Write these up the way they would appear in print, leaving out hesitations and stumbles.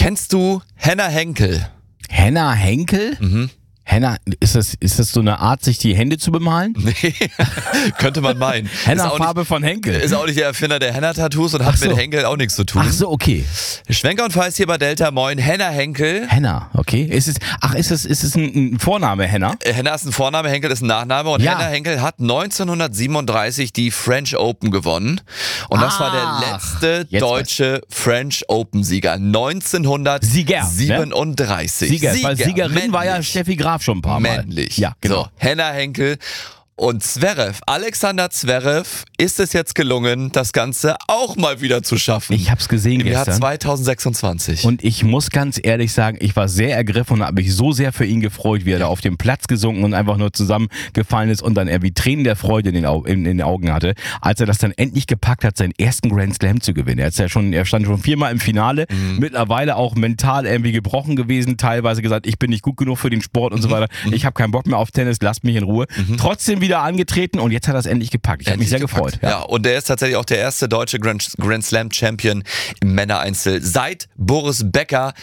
Kennst du Henna Henkel? Henna Henkel? Mhm. Henna, ist das so eine Art, sich die Hände zu bemalen? Nee, könnte man meinen. Henna-Farbe von Henkel. Ist auch nicht der Erfinder der Henna-Tattoos und hat mit Henkel auch nichts zu tun. Ach so, okay. Schwenker und Feist hier bei Delta, moin. Henna Henkel. Henna, okay. Ist es ein Vorname, Henna? Henna ist ein Vorname, Henkel ist ein Nachname und Henna Henkel hat 1937 die French Open gewonnen und das war der letzte deutsche French Open-Sieger. 1937. Sieger, weil Siegerin war ja Steffi Graf schon ein paar Mal. Männlich. Ja, genau. So, Henna Henkel. Und Zverev, Alexander Zverev, ist es jetzt gelungen, das Ganze auch mal wieder zu schaffen. Ich hab's gesehen im gestern. Jahr 2026. Und ich muss ganz ehrlich sagen, ich war sehr ergriffen und habe mich so sehr für ihn gefreut, wie er da auf dem Platz gesunken und einfach nur zusammengefallen ist und dann er wie Tränen der Freude in den Augen hatte, als er das dann endlich gepackt hat, seinen ersten Grand Slam zu gewinnen. Er stand schon 4-mal im Finale, mittlerweile auch mental irgendwie gebrochen gewesen, teilweise gesagt, ich bin nicht gut genug für den Sport und so weiter. Ich habe keinen Bock mehr auf Tennis, lasst mich in Ruhe. Trotzdem wieder angetreten und jetzt hat er es endlich gepackt. Ich habe mich sehr gefreut. Ja, und er ist tatsächlich auch der erste deutsche Grand Slam Champion im Männereinzel seit Boris Becker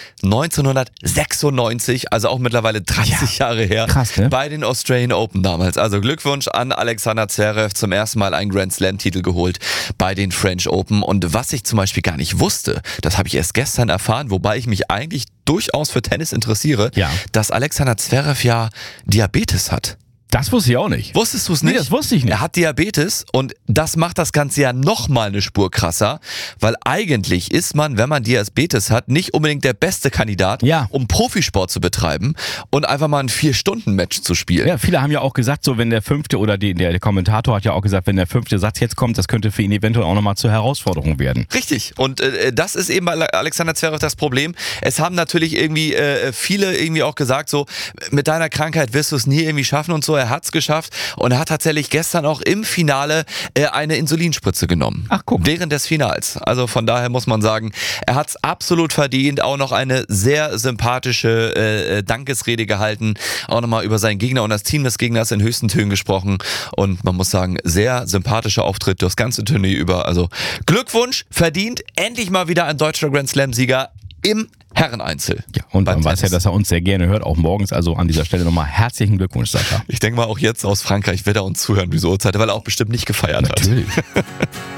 1996, also auch mittlerweile 30 Jahre her. Krass, ne? Bei den Australian Open damals. Also Glückwunsch an Alexander Zverev, zum ersten Mal einen Grand Slam Titel geholt bei den French Open. Und was ich zum Beispiel gar nicht wusste, das habe ich erst gestern erfahren, wobei ich mich eigentlich durchaus für Tennis interessiere, dass Alexander Zverev ja Diabetes hat. Das wusste ich auch nicht. Wusstest du es nicht? Nee, das wusste ich nicht. Er hat Diabetes und das macht das Ganze ja nochmal eine Spur krasser, weil eigentlich ist man, wenn man Diabetes hat, nicht unbedingt der beste Kandidat, um Profisport zu betreiben und einfach mal ein 4-Stunden-Match zu spielen. Ja, viele haben ja auch gesagt, so wenn der fünfte oder der Kommentator hat ja auch gesagt, wenn der 5. Satz jetzt kommt, das könnte für ihn eventuell auch nochmal zur Herausforderung werden. Richtig. Und das ist eben bei Alexander Zverev das Problem. Es haben natürlich irgendwie viele irgendwie auch gesagt, so mit deiner Krankheit wirst du es nie irgendwie schaffen und so. Er hat es geschafft und er hat tatsächlich gestern auch im Finale eine Insulinspritze genommen. Ach, guck. Während des Finals. Also von daher muss man sagen, er hat es absolut verdient. Auch noch eine sehr sympathische Dankesrede gehalten. Auch nochmal über seinen Gegner und das Team des Gegners in höchsten Tönen gesprochen. Und man muss sagen, sehr sympathischer Auftritt das ganze Turnier über. Also Glückwunsch, verdient. Endlich mal wieder ein deutscher Grand Slam-Sieger im Herreneinzel. Ja, und man weiß ja, dass er uns sehr gerne hört, auch morgens. Also an dieser Stelle nochmal herzlichen Glückwunsch, Sascha. Ich denke mal, auch jetzt aus Frankreich wird er uns zuhören, diese Uhrzeit, weil er auch bestimmt nicht gefeiert hat. Natürlich.